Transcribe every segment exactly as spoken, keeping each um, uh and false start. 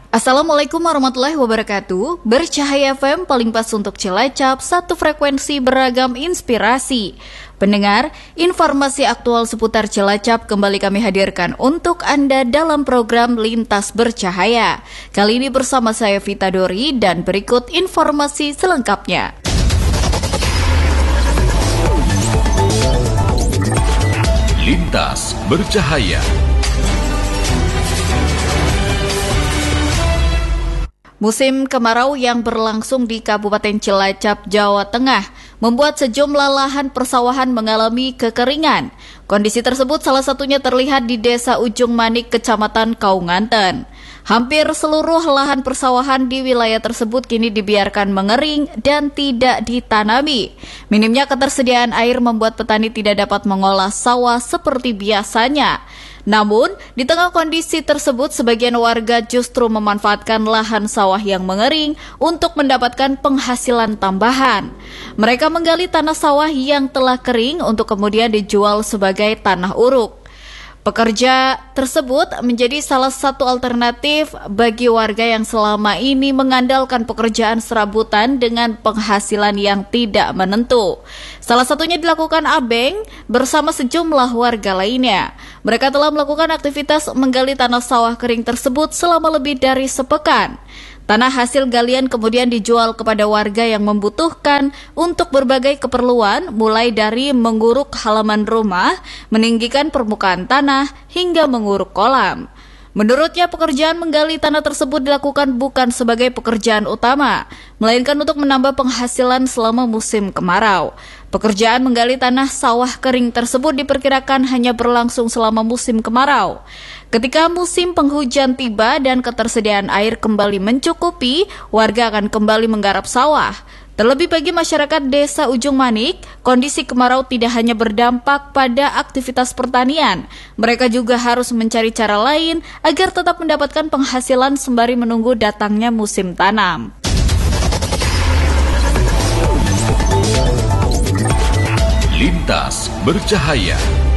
Assalamualaikum warahmatullahi wabarakatuh. Bercahaya F M paling pas untuk Cilacap, satu frekuensi beragam inspirasi. Pendengar, informasi aktual seputar Cilacap kembali kami hadirkan untuk Anda dalam program Lintas Bercahaya. Kali ini bersama saya Vita Dori dan berikut informasi selengkapnya. Lintas Bercahaya. Musim kemarau yang berlangsung di Kabupaten Cilacap, Jawa Tengah membuat sejumlah lahan persawahan mengalami kekeringan. Kondisi tersebut salah satunya terlihat di Desa Ujung Manik, Kecamatan Kaunganten. Hampir seluruh lahan persawahan di wilayah tersebut kini dibiarkan mengering dan tidak ditanami. Minimnya ketersediaan air membuat petani tidak dapat mengolah sawah seperti biasanya. Namun, di tengah kondisi tersebut, sebagian warga justru memanfaatkan lahan sawah yang mengering untuk mendapatkan penghasilan tambahan. Mereka menggali tanah sawah yang telah kering untuk kemudian dijual sebagai tanah uruk. Pekerja tersebut menjadi salah satu alternatif bagi warga yang selama ini mengandalkan pekerjaan serabutan dengan penghasilan yang tidak menentu. Salah satunya dilakukan Abeng bersama sejumlah warga lainnya. Mereka telah melakukan aktivitas menggali tanah sawah kering tersebut selama lebih dari sepekan. Tanah hasil galian kemudian dijual kepada warga yang membutuhkan untuk berbagai keperluan, mulai dari menguruk halaman rumah, meninggikan permukaan tanah, hingga menguruk kolam. Menurutnya, pekerjaan menggali tanah tersebut dilakukan bukan sebagai pekerjaan utama, melainkan untuk menambah penghasilan selama musim kemarau. Pekerjaan menggali tanah sawah kering tersebut diperkirakan hanya berlangsung selama musim kemarau. Ketika musim penghujan tiba dan ketersediaan air kembali mencukupi, warga akan kembali menggarap sawah. Terlebih bagi masyarakat Desa Ujung Manik, kondisi kemarau tidak hanya berdampak pada aktivitas pertanian. Mereka juga harus mencari cara lain agar tetap mendapatkan penghasilan sembari menunggu datangnya musim tanam. Lintas Bercahaya.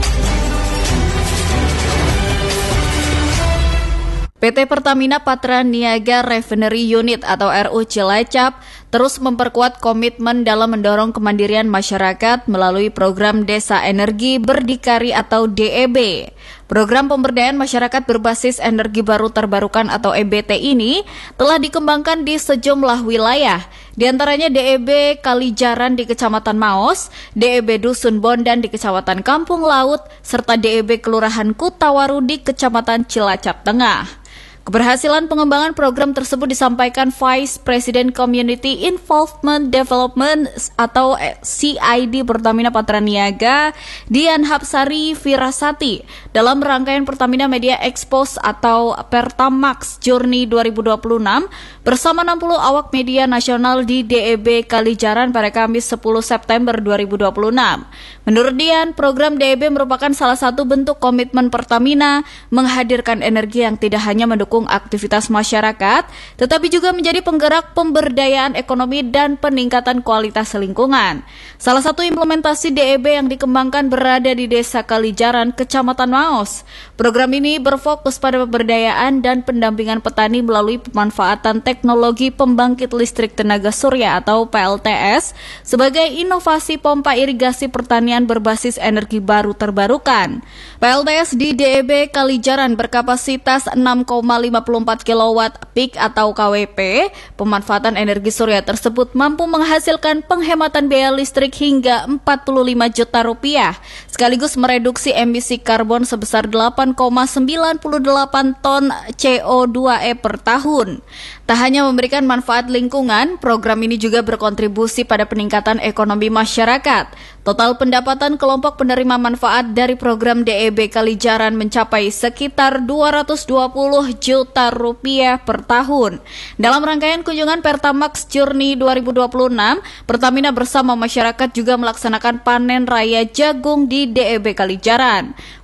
P T Pertamina Patra Niaga Refinery Unit atau R U Cilacap terus memperkuat komitmen dalam mendorong kemandirian masyarakat melalui program Desa Energi Berdikari atau D E B. Program pemberdayaan masyarakat berbasis energi baru terbarukan atau E B T ini telah dikembangkan di sejumlah wilayah, di antaranya D E B Kalijaran di Kecamatan Maos, D E B Dusun Bondan di Kecamatan Kampung Laut, serta D E B Kelurahan Kutawaru di Kecamatan Cilacap Tengah. Keberhasilan pengembangan program tersebut disampaikan Vice President Community Involvement Development atau C I D Pertamina Patra Niaga, Dian Hapsari Firasati, dalam rangkaian Pertamina Media Expos atau Pertamax Journey dua ribu dua puluh enam bersama enam puluh awak media nasional di D E B Kalijaran pada Kamis sepuluh September dua ribu dua puluh enam. Menurut Dian, program D E B merupakan salah satu bentuk komitmen Pertamina menghadirkan energi yang tidak hanya mendukung aktivitas masyarakat, tetapi juga menjadi penggerak pemberdayaan ekonomi dan peningkatan kualitas lingkungan. Salah satu implementasi D E B yang dikembangkan berada di Desa Kalijaran, Kecamatan Maos. Program ini berfokus pada pemberdayaan dan pendampingan petani melalui pemanfaatan teknologi pembangkit listrik tenaga surya atau P L T S sebagai inovasi pompa irigasi pertanian berbasis energi baru terbarukan. P L T S di D E B Kalijaran berkapasitas enam koma lima puluh empat kilowatt peak atau K W P. Pemanfaatan energi surya tersebut mampu menghasilkan penghematan biaya listrik hingga empat puluh lima juta rupiah, sekaligus mereduksi emisi karbon sebesar delapan koma sembilan delapan ton C O dua E per tahun. Tak hanya memberikan manfaat lingkungan, program ini juga berkontribusi pada peningkatan ekonomi masyarakat. Total pendapatan kelompok penerima manfaat dari program D E B Kalijaran mencapai sekitar dua ratus dua puluh juta rupiah per tahun. Dalam rangkaian kunjungan Pertamax Journey dua ribu dua puluh enam, Pertamina bersama masyarakat juga melaksanakan panen raya jagung di D E B Kalijaran.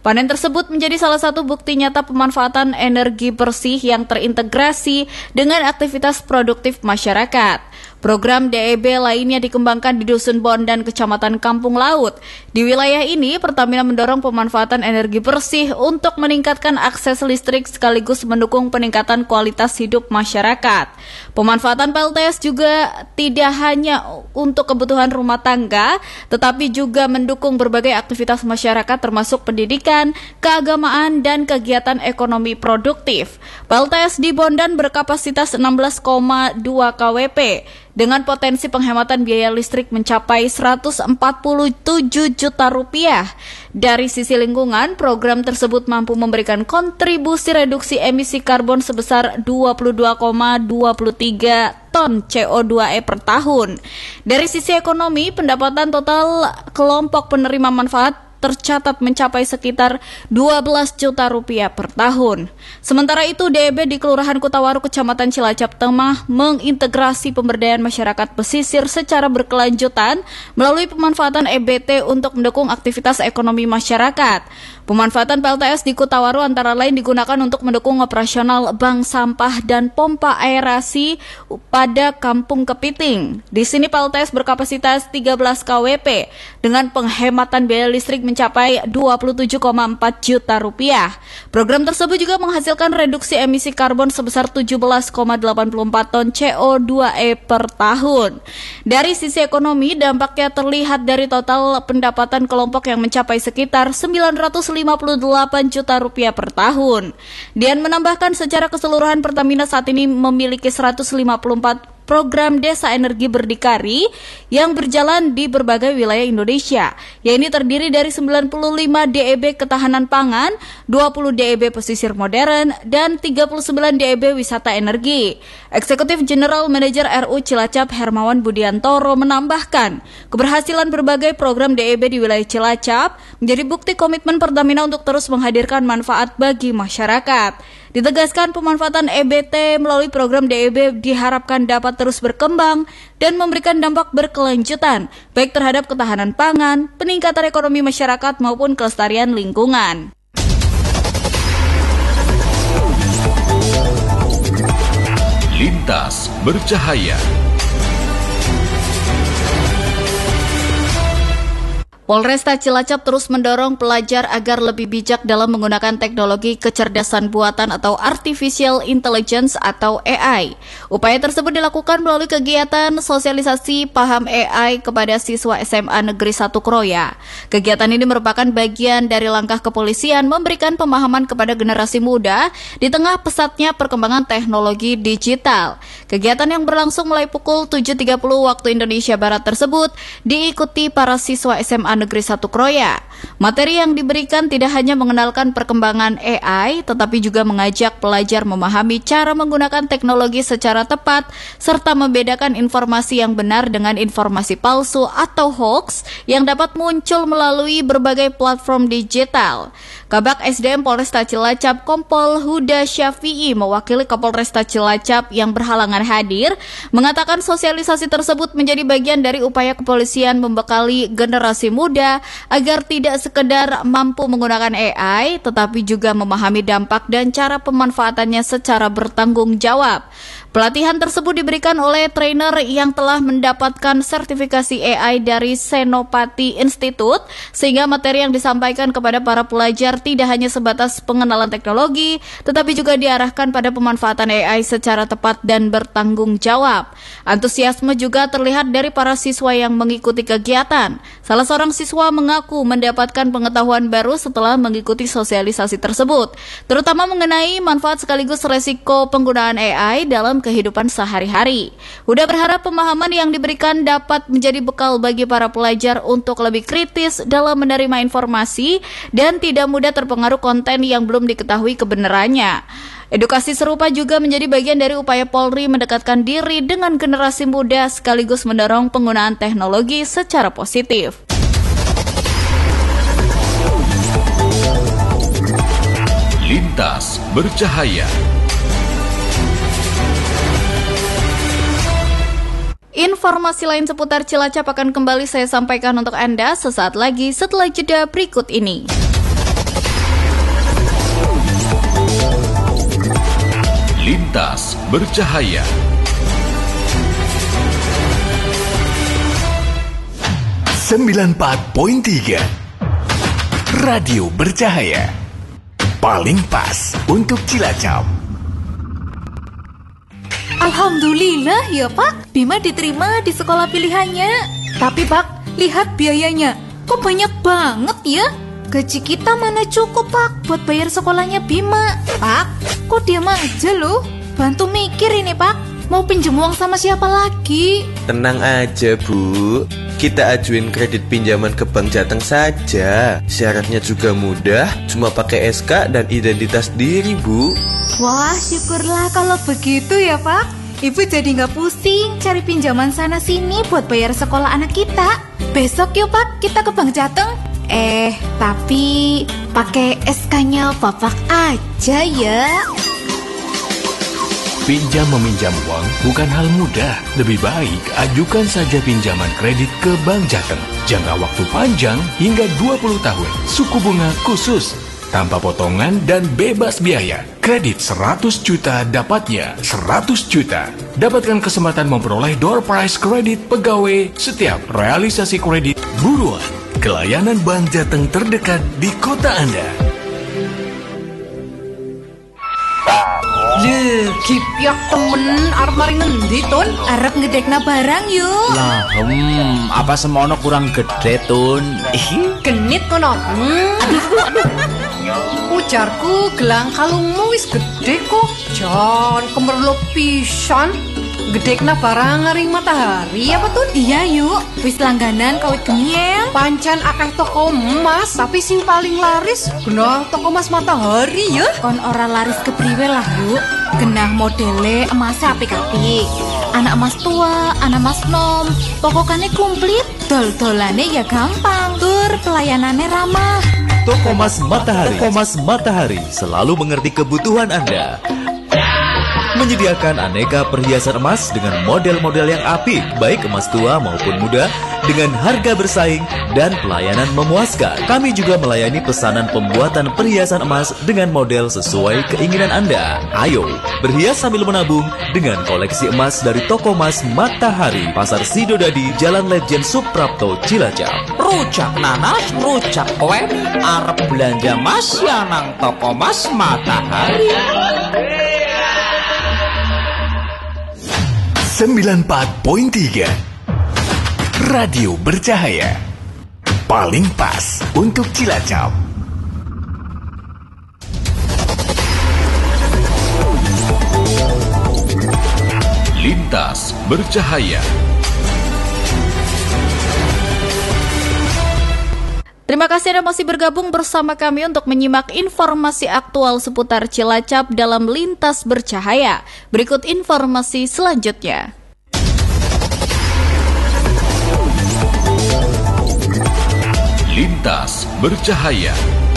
Panen tersebut menjadi salah satu bukti nyata pemanfaatan energi bersih yang terintegrasi dengan aktivitas produktif masyarakat. Program D E B lainnya dikembangkan di Dusun Bon dan Kecamatan Kampung Laut. Di wilayah ini, Pertamina mendorong pemanfaatan energi bersih untuk meningkatkan akses listrik sekaligus mendukung peningkatan kualitas hidup masyarakat. Pemanfaatan P L T S juga tidak hanya untuk kebutuhan rumah tangga, tetapi juga mendukung berbagai aktivitas masyarakat termasuk pendidikan, keagamaan, dan kegiatan ekonomi produktif. P L T S di Bondan berkapasitas enam belas koma dua kilowatt dengan potensi penghematan biaya listrik mencapai seratus empat puluh tujuh juta rupiah. Dari sisi lingkungan, program tersebut mampu memberikan kontribusi reduksi emisi karbon sebesar dua puluh dua koma dua tiga ton C O dua E per tahun. Dari sisi ekonomi, pendapatan total kelompok penerima manfaat tercatat mencapai sekitar dua belas juta rupiah per tahun. Sementara itu, D E B di Kelurahan Kutawaru, Kecamatan Cilacap Tengah mengintegrasi pemberdayaan masyarakat pesisir secara berkelanjutan melalui pemanfaatan E B T untuk mendukung aktivitas ekonomi masyarakat. Pemanfaatan P L T S di Kutawaru antara lain digunakan untuk mendukung operasional bank sampah dan pompa aerasi pada Kampung Kepiting. Di sini P L T S berkapasitas tiga belas kilowatt dengan penghematan biaya listrik mencapai dua puluh tujuh koma empat juta rupiah. Program tersebut juga menghasilkan reduksi emisi karbon sebesar tujuh belas koma delapan empat ton C O dua E per tahun. Dari sisi ekonomi, dampaknya terlihat dari total pendapatan kelompok yang mencapai sekitar sembilan ratus lima puluh delapan juta rupiah per tahun. Dian menambahkan secara keseluruhan Pertamina saat ini memiliki seratus lima puluh empat program desa energi berdikari yang berjalan di berbagai wilayah Indonesia, yaitu terdiri dari sembilan puluh lima D E B ketahanan pangan, dua puluh D E B pesisir modern, dan tiga puluh sembilan D E B wisata energi. Eksekutif General Manager R U Cilacap Hermawan Budiantoro menambahkan, keberhasilan berbagai program D E B di wilayah Cilacap menjadi bukti komitmen Pertamina untuk terus menghadirkan manfaat bagi masyarakat. Ditegaskan pemanfaatan E B T melalui program D E B diharapkan dapat terus berkembang dan memberikan dampak berkelanjutan, baik terhadap ketahanan pangan, peningkatan ekonomi masyarakat maupun kelestarian lingkungan. Lintas bercahaya. Polresta Cilacap terus mendorong pelajar agar lebih bijak dalam menggunakan teknologi kecerdasan buatan atau Artificial Intelligence atau A I. Upaya tersebut dilakukan melalui kegiatan sosialisasi paham A I kepada siswa S M A Negeri satu Kroya. Kegiatan ini merupakan bagian dari langkah kepolisian memberikan pemahaman kepada generasi muda di tengah pesatnya perkembangan teknologi digital. Kegiatan yang berlangsung mulai pukul tujuh tiga puluh waktu Indonesia Barat tersebut diikuti para siswa S M A Negeri satu Kroya. Materi yang diberikan tidak hanya mengenalkan perkembangan A I, tetapi juga mengajak pelajar memahami cara menggunakan teknologi secara tepat, serta membedakan informasi yang benar dengan informasi palsu atau hoax yang dapat muncul melalui berbagai platform digital. Kabak S D M Polresta Cilacap Kompol Huda Syafi'i mewakili Kapolresta Cilacap yang berhalangan hadir, mengatakan sosialisasi tersebut menjadi bagian dari upaya kepolisian membekali generasi muda agar tidak sekedar mampu menggunakan A I, tetapi juga memahami dampak dan cara pemanfaatannya secara bertanggung jawab. Pelatihan tersebut diberikan oleh trainer yang telah mendapatkan sertifikasi A I dari Senopati Institute, sehingga materi yang disampaikan kepada para pelajar tidak hanya sebatas pengenalan teknologi, tetapi juga diarahkan pada pemanfaatan A I secara tepat dan bertanggung jawab. Antusiasme juga terlihat dari para siswa yang mengikuti kegiatan. Salah seorang siswa mengaku mendapatkan pengetahuan baru setelah mengikuti sosialisasi tersebut, terutama mengenai manfaat sekaligus resiko penggunaan A I dalam kehidupan sehari-hari. Huda berharap pemahaman yang diberikan dapat menjadi bekal bagi para pelajar untuk lebih kritis dalam menerima informasi dan tidak mudah terpengaruh konten yang belum diketahui kebenarannya. Edukasi serupa juga menjadi bagian dari upaya Polri mendekatkan diri dengan generasi muda sekaligus mendorong penggunaan teknologi secara positif. Lintas bercahaya. Informasi lain seputar Cilacap akan kembali saya sampaikan untuk Anda sesaat lagi setelah jeda berikut ini. Lintas Bercahaya. sembilan puluh empat koma tiga Radio Bercahaya. Paling pas untuk Cilacap. Alhamdulillah ya Pak, Bima diterima di sekolah pilihannya. Tapi Pak, lihat biayanya, kok banyak banget ya? Gaji kita mana cukup Pak buat bayar sekolahnya Bima. Pak, kok diam aja loh? Bantu mikir ini Pak. Mau pinjem uang sama siapa lagi? Tenang aja Bu, kita ajuin kredit pinjaman ke Bank Jateng saja. Syaratnya juga mudah, cuma pakai S K dan identitas diri Bu. Wah, syukurlah kalau begitu ya Pak. Ibu jadi nggak pusing cari pinjaman sana sini buat bayar sekolah anak kita. Besok yuk Pak, kita ke Bank Jateng. Eh, tapi pakai S K-nya Bapak aja ya. Pinjam meminjam uang bukan hal mudah. Lebih baik ajukan saja pinjaman kredit ke Bank Jateng. Jangka waktu panjang hingga dua puluh tahun. Suku bunga khusus, tanpa potongan dan bebas biaya. Kredit seratus juta dapatnya seratus juta. Dapatkan kesempatan memperoleh door prize kredit pegawai setiap realisasi kredit. Buruan ke layanan Bank Jateng terdekat di kota Anda. Le, kipiak temen arep mari ngendi Tun? Arep ngedekna barang yuk. Lah, hmm, apa semono kurang gede Tun? Genit kono. Hmm. Ujarku gelang kalungmu wis gede kok. Jan kemerlo pisan. Gedekna barang ngaring matahari apa Tun? Iya yuk, wis langganan kawit geniel. Pancen akeh toko emas, tapi sing paling laris genah toko emas matahari ya. Kon ora laris kepriwe lah yuk. Genah modele emasnya apik-apik. Anak emas tua, anak emas nom, pokoknya komplit. Dol-dolane ya gampang, tur pelayanannya ramah. Toko Emas Matahari. Toko Emas Matahari selalu mengerti kebutuhan Anda. Menyediakan aneka perhiasan emas dengan model-model yang apik, baik emas tua maupun muda, dengan harga bersaing dan pelayanan memuaskan. Kami juga melayani pesanan pembuatan perhiasan emas dengan model sesuai keinginan Anda. Ayo, berhias sambil menabung dengan koleksi emas dari Toko Emas Matahari, Pasar Sidodadi, Jalan Lejen Suprapto, Cilacap. Rujak nanas, rujak kuen, arep belanja mas ya nang Toko Emas Matahari. sembilan puluh empat koma tiga Radio Bercahaya. Paling pas untuk Cilacap. Lintas Bercahaya. Terima kasih Anda masih bergabung bersama kami untuk menyimak informasi aktual seputar Cilacap dalam Lintas Bercahaya. Berikut informasi selanjutnya. Lintas Bercahaya.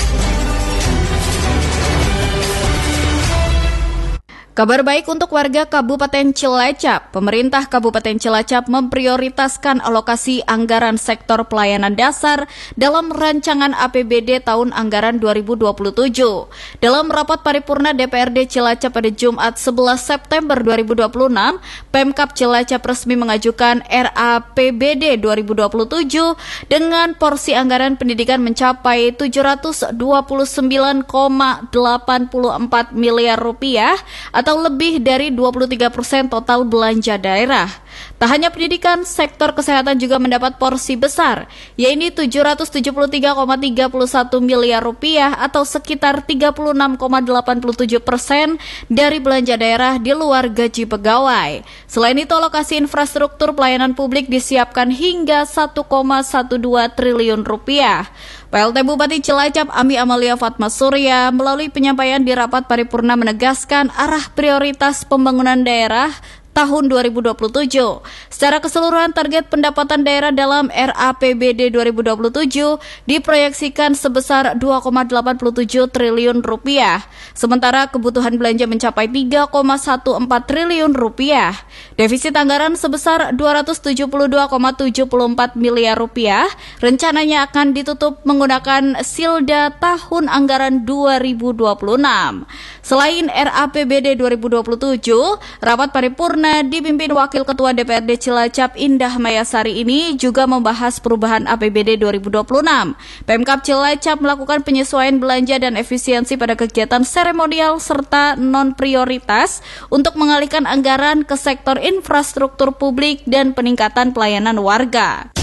Kabar baik untuk warga Kabupaten Cilacap. Pemerintah Kabupaten Cilacap memprioritaskan alokasi anggaran sektor pelayanan dasar dalam rancangan A P B D tahun anggaran dua ribu dua puluh tujuh. Dalam rapat paripurna D P R D Cilacap pada Jumat sebelas September dua ribu dua puluh enam, Pemkab Cilacap resmi mengajukan R A P B D dua ribu dua puluh tujuh dengan porsi anggaran pendidikan mencapai tujuh ratus dua puluh sembilan koma delapan empat miliar rupiah atau lebih dari dua puluh tiga persen total belanja daerah. Tak hanya pendidikan, sektor kesehatan juga mendapat porsi besar, yaitu tujuh ratus tujuh puluh tiga koma tiga satu miliar rupiah atau sekitar tiga puluh enam koma delapan tujuh persen dari belanja daerah di luar gaji pegawai. Selain itu, alokasi infrastruktur pelayanan publik disiapkan hingga satu koma dua belas triliun rupiah. P L T Bupati Cilacap Ami Amalia Fatma Surya melalui penyampaian di rapat paripurna menegaskan arah prioritas pembangunan daerah tahun dua ribu dua puluh tujuh. Secara keseluruhan target pendapatan daerah dalam R A P B D dua ribu dua puluh tujuh diproyeksikan sebesar dua koma delapan tujuh triliun rupiah. Sementara kebutuhan belanja mencapai tiga koma empat belas triliun rupiah. Defisit anggaran sebesar dua ratus tujuh puluh dua koma tujuh empat miliar rupiah rencananya akan ditutup menggunakan silda tahun anggaran dua ribu dua puluh enam. Selain R A P B D dua ribu dua puluh tujuh, rapat paripurna dipimpin Wakil Ketua D P R D Cilacap Indah Mayasari ini juga membahas perubahan A P B D dua ribu dua puluh enam. Pemkab Cilacap melakukan penyesuaian belanja dan efisiensi pada kegiatan seremonial serta non-prioritas untuk mengalihkan anggaran ke sektor infrastruktur publik dan peningkatan pelayanan warga.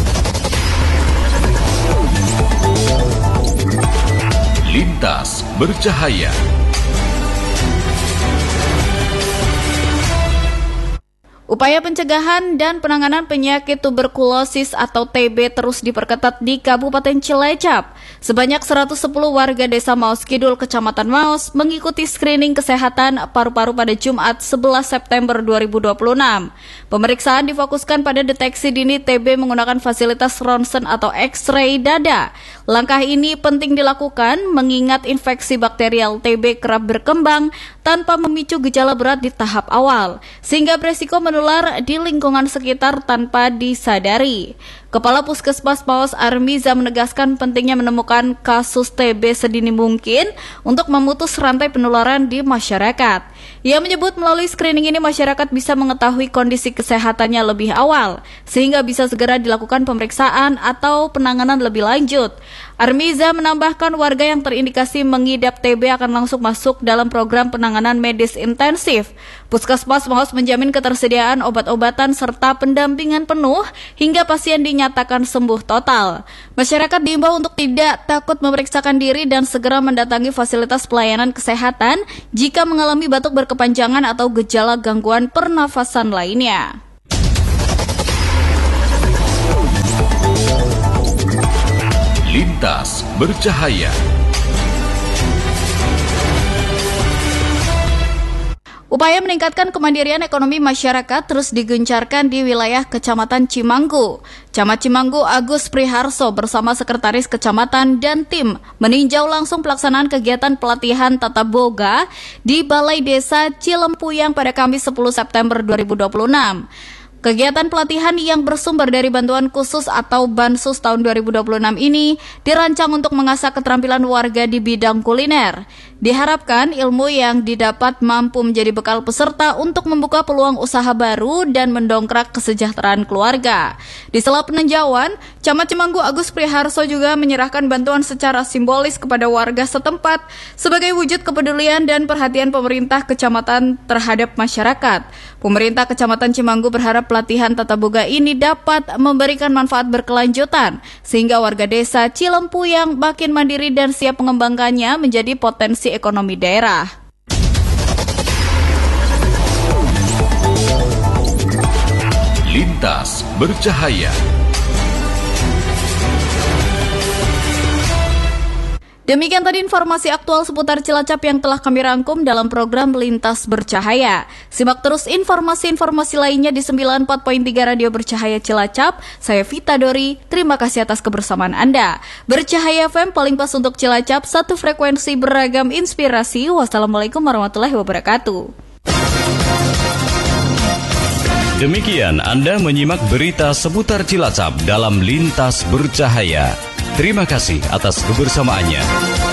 Lintas bercahaya. Upaya pencegahan dan penanganan penyakit tuberkulosis atau T B terus diperketat di Kabupaten Cilacap. Sebanyak seratus sepuluh warga desa Maus Kidul, Kecamatan Maus, mengikuti screening kesehatan paru-paru pada Jumat sebelas September dua ribu dua puluh enam. Pemeriksaan difokuskan pada deteksi dini T B menggunakan fasilitas ronsen atau X-ray dada. Langkah ini penting dilakukan mengingat infeksi bakterial T B kerap berkembang tanpa memicu gejala berat di tahap awal, sehingga beresiko menular di lingkungan sekitar tanpa disadari. Kepala Puskesmas Maus Armiza menegaskan pentingnya menemukan kasus T B sedini mungkin untuk memutus rantai penularan di masyarakat. Ia menyebut melalui screening ini masyarakat bisa mengetahui kondisi kesehatannya lebih awal, sehingga bisa segera dilakukan pemeriksaan atau penanganan lebih lanjut. Armiza menambahkan warga yang terindikasi mengidap T B akan langsung masuk dalam program penanganan medis intensif. Puskesmas Maus menjamin ketersediaan obat-obatan serta pendampingan penuh hingga pasien dinyatakan sembuh total. Masyarakat diimbau untuk tidak takut memeriksakan diri dan segera mendatangi fasilitas pelayanan kesehatan jika mengalami batuk berkepanjangan atau gejala gangguan pernafasan lainnya. Lintas bercahaya. Upaya meningkatkan kemandirian ekonomi masyarakat terus digencarkan di wilayah Kecamatan Cimanggu. Camat Cimanggu Agus Priharso bersama Sekretaris Kecamatan dan tim meninjau langsung pelaksanaan kegiatan pelatihan tata boga di Balai Desa Cilempuyang pada Kamis sepuluh September dua ribu dua puluh enam. Kegiatan pelatihan yang bersumber dari bantuan khusus atau Bansus tahun dua ribu dua puluh enam ini dirancang untuk mengasah keterampilan warga di bidang kuliner. Diharapkan ilmu yang didapat mampu menjadi bekal peserta untuk membuka peluang usaha baru dan mendongkrak kesejahteraan keluarga. Di sela peninjauan, Camat Cimanggu Agus Priharso juga menyerahkan bantuan secara simbolis kepada warga setempat sebagai wujud kepedulian dan perhatian pemerintah kecamatan terhadap masyarakat. Pemerintah Kecamatan Cimanggu berharap pelatihan tata boga ini dapat memberikan manfaat berkelanjutan sehingga warga desa Cilempuyang makin mandiri dan siap mengembangkannya menjadi potensi ekonomi daerah. Lintas bercahaya. Demikian tadi informasi aktual seputar Cilacap yang telah kami rangkum dalam program Lintas Bercahaya. Simak terus informasi-informasi lainnya di sembilan puluh empat koma tiga Radio Bercahaya Cilacap. Saya Vita Dori, terima kasih atas kebersamaan Anda. Bercahaya F M paling pas untuk Cilacap, satu frekuensi beragam inspirasi. Wassalamualaikum warahmatullahi wabarakatuh. Demikian Anda menyimak berita seputar Cilacap dalam Lintas Bercahaya. Terima kasih atas kebersamaannya.